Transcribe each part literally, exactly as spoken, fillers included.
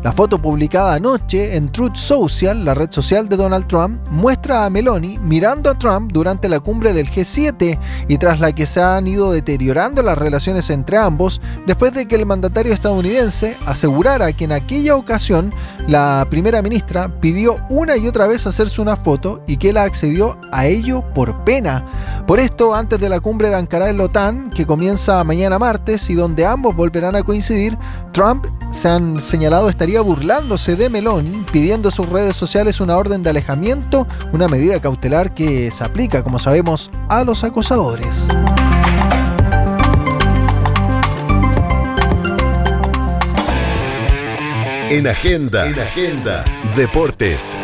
La foto publicada anoche en Truth Social, la red social de Donald Trump, muestra a Meloni mirando a Trump durante la cumbre del G siete y tras la que se han ido deteriorando las relaciones entre ambos después de que el mandatario estadounidense asegurara que en aquella ocasión la primera ministra pidió una y otra vez hacerse una foto y que él accedió a ello por pena. Por esto, antes de la cumbre de Ankara en la OTAN, que comienza mañana martes y donde ambos volverán a coincidir, Trump, se han señalado, estaría burlándose de Meloni, pidiendo en sus redes sociales una orden de alejamiento, una medida cautelar que se aplica, como sabemos, a los acosadores. En Agenda, en Agenda, Deportes.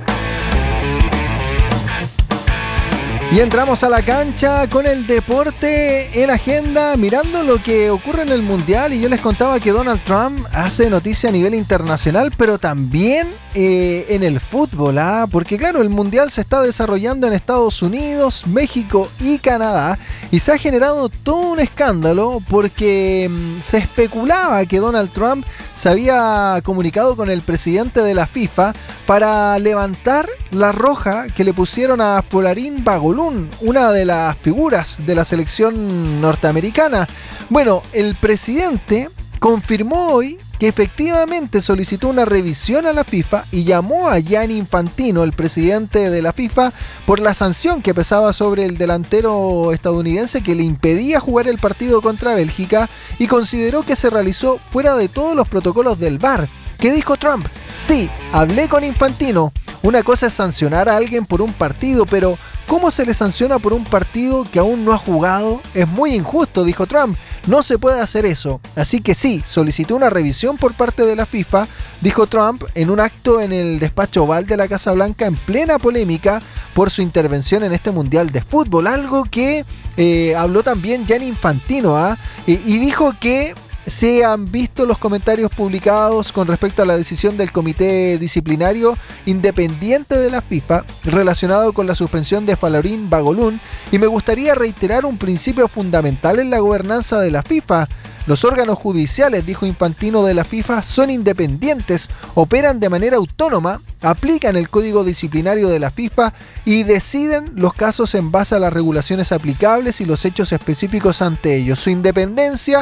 Y entramos a la cancha con el deporte en agenda, mirando lo que ocurre en el Mundial. Y yo les contaba que Donald Trump hace noticia a nivel internacional, pero también eh, en el fútbol, ¿ah? Porque claro, el Mundial se está desarrollando en Estados Unidos, México y Canadá. Y se ha generado todo un escándalo porque mmm, se especulaba que Donald Trump se había comunicado con el presidente de la FIFA para levantar la roja que le pusieron a Folarin Balogun, una de las figuras de la selección norteamericana. Bueno, el presidente confirmó hoy que efectivamente solicitó una revisión a la FIFA y llamó a Gianni Infantino, el presidente de la FIFA, por la sanción que pesaba sobre el delantero estadounidense que le impedía jugar el partido contra Bélgica, y consideró que se realizó fuera de todos los protocolos del V A R. ¿Qué dijo Trump? Sí, hablé con Infantino. Una cosa es sancionar a alguien por un partido, pero ¿cómo se le sanciona por un partido que aún no ha jugado? Es muy injusto, dijo Trump. No se puede hacer eso. Así que sí, solicitó una revisión por parte de la FIFA, dijo Trump en un acto en el despacho Oval de la Casa Blanca en plena polémica por su intervención en este Mundial de Fútbol. Algo que eh, habló también Gianni Infantino, ¿eh? y, y dijo que se han visto los comentarios publicados con respecto a la decisión del Comité Disciplinario Independiente de la FIFA relacionado con la suspensión de Folarin Balogun, y me gustaría reiterar un principio fundamental en la gobernanza de la FIFA. Los órganos judiciales, dijo Infantino, de la FIFA son independientes, operan de manera autónoma, aplican el código disciplinario de la FIFA y deciden los casos en base a las regulaciones aplicables y los hechos específicos ante ellos. Su independencia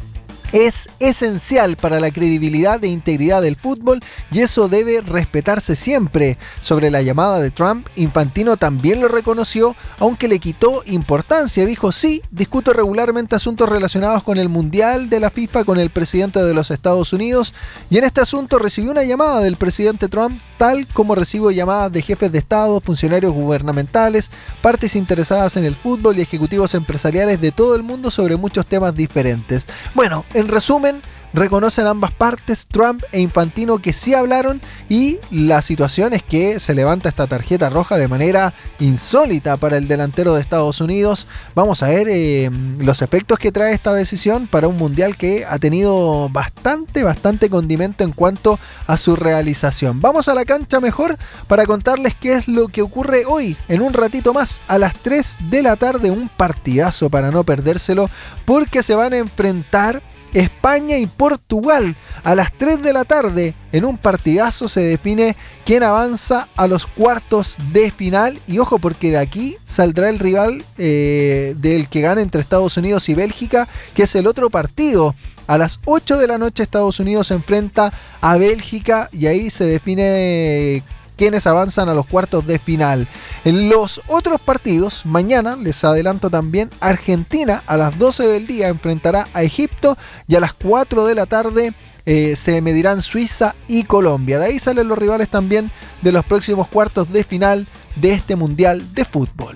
es esencial para la credibilidad e integridad del fútbol y eso debe respetarse siempre. Sobre la llamada de Trump, Infantino también lo reconoció, aunque le quitó importancia. Dijo: sí, discuto regularmente asuntos relacionados con el Mundial de la FIFA con el presidente de los Estados Unidos, y en este asunto recibí una llamada del presidente Trump, tal como recibo llamadas de jefes de Estado, funcionarios gubernamentales, partes interesadas en el fútbol y ejecutivos empresariales de todo el mundo sobre muchos temas diferentes. Bueno, en resumen, reconocen ambas partes, Trump e Infantino, que sí hablaron, y la situación es que se levanta esta tarjeta roja de manera insólita para el delantero de Estados Unidos. Vamos a ver eh, los efectos que trae esta decisión para un mundial que ha tenido bastante, bastante condimento en cuanto a su realización. Vamos a la cancha mejor para contarles qué es lo que ocurre hoy, en un ratito más, a las tres de la tarde, un partidazo para no perdérselo, porque se van a enfrentar España y Portugal a las tres de la tarde. En un partidazo se define quién avanza a los cuartos de final, y ojo, porque de aquí saldrá el rival eh, del que gane entre Estados Unidos y Bélgica, que es el otro partido. A las ocho de la noche Estados Unidos se enfrenta a Bélgica y ahí se define quienes avanzan a los cuartos de final. En los otros partidos, mañana, les adelanto también, Argentina a las doce del día enfrentará a Egipto, y a las cuatro de la tarde eh, se medirán Suiza y Colombia. De ahí salen los rivales también de los próximos cuartos de final de este Mundial de Fútbol.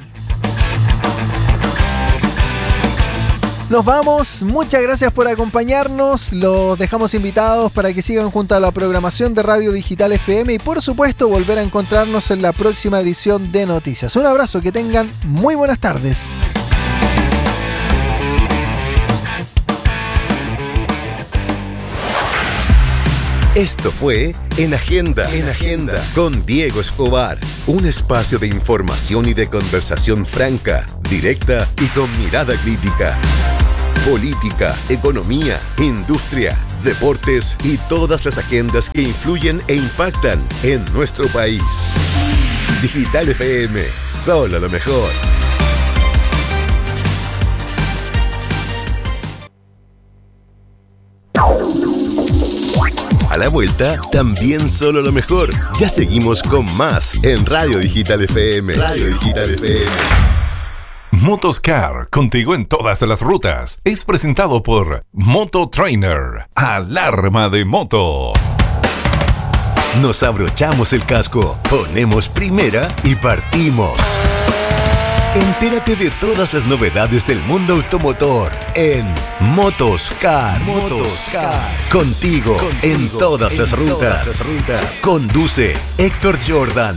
Nos vamos, muchas gracias por acompañarnos, los dejamos invitados para que sigan junto a la programación de Radio Digital F M y por supuesto volver a encontrarnos en la próxima edición de Noticias. Un abrazo, que tengan muy buenas tardes. Esto fue En Agenda, En Agenda, con Diego Escobar, un espacio de información y de conversación franca, directa y con mirada crítica. política, economía, industria, deportes y todas las agendas que influyen e impactan en nuestro país. Digital F M, solo lo mejor. A la vuelta, también solo lo mejor. Ya seguimos con más en Radio Digital F M. Radio Digital F M. Motoscar, contigo en todas las rutas. Es presentado por Moto Trainer, alarma de moto. Nos abrochamos el casco, ponemos primera y partimos. Entérate de todas las novedades del mundo automotor en Motoscar. Motoscar. Contigo, Contigo en todas, en las, rutas. todas las rutas. Conduce Héctor Jordan.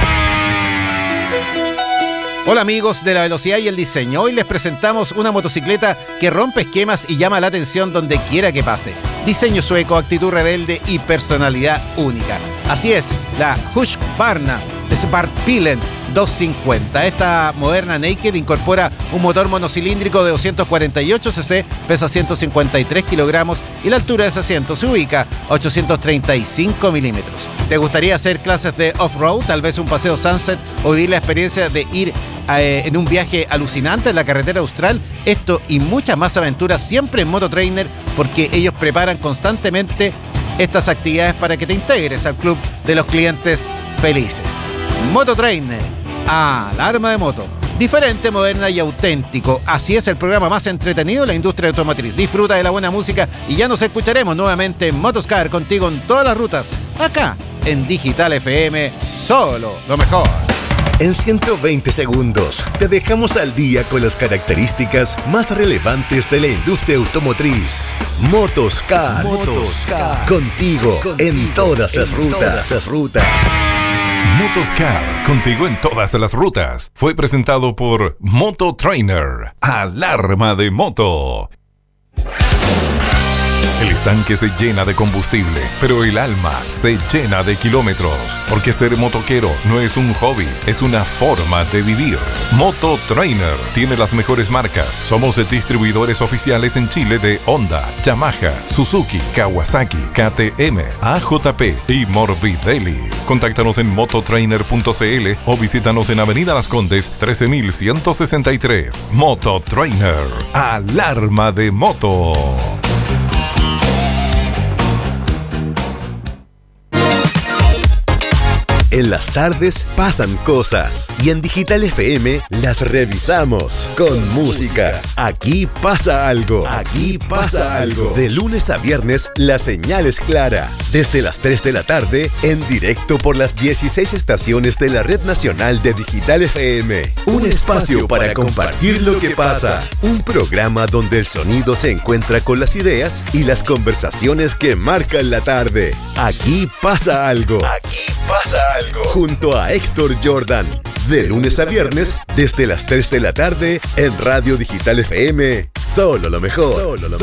Hola amigos de la velocidad y el diseño. Hoy les presentamos una motocicleta que rompe esquemas y llama la atención donde quiera que pase. Diseño sueco, actitud rebelde y personalidad única. Así es, la Husqvarna Sparkpilen doscientos cincuenta. Esta moderna Naked incorpora un motor monocilíndrico de doscientos cuarenta y ocho cc, pesa ciento cincuenta y tres kilogramos y la altura de ese asiento se ubica a ochocientos treinta y cinco milímetros. ¿Te gustaría hacer clases de off-road, tal vez un paseo sunset o vivir la experiencia de ir eh, en un viaje alucinante en la carretera austral? Esto y muchas más aventuras siempre en Moto Trainer, porque ellos preparan constantemente estas actividades para que te integres al club de los clientes felices. Moto Trainer, alarma de moto. Diferente, moderna y auténtico. Así es el programa más entretenido de la industria automotriz. Disfruta de la buena música y ya nos escucharemos nuevamente en Motoscar, contigo en todas las rutas, acá en Digital F M, solo lo mejor. En ciento veinte segundos te dejamos al día con las características más relevantes de la industria automotriz. Motoscar, Motoscar. Contigo, contigo en todas las en rutas. Todas las rutas. Motoscar, contigo en todas las rutas. Fue presentado por Moto Trainer, alarma de moto. El estanque se llena de combustible, pero el alma se llena de kilómetros. Porque ser motoquero no es un hobby, es una forma de vivir. Moto Trainer tiene las mejores marcas. Somos distribuidores oficiales en Chile de Honda, Yamaha, Suzuki, Kawasaki, K T M, A J P y Morbidelli. Contáctanos en mototrainer punto c l o visítanos en Avenida Las Condes trece mil ciento sesenta y tres. Moto Trainer, alarma de moto. En las tardes pasan cosas y en Digital F M las revisamos con música. Aquí pasa algo. Aquí pasa algo. De lunes a viernes la señal es clara. Desde las tres de la tarde en directo por las dieciséis estaciones de la Red Nacional de Digital F M. Un espacio para compartir lo que pasa. Un programa donde el sonido se encuentra con las ideas y las conversaciones que marcan la tarde. Aquí pasa algo. Aquí pasa algo. Junto a Héctor Jordan, de lunes a viernes, desde las tres de la tarde, en Radio Digital F M, solo lo mejor. Solo lo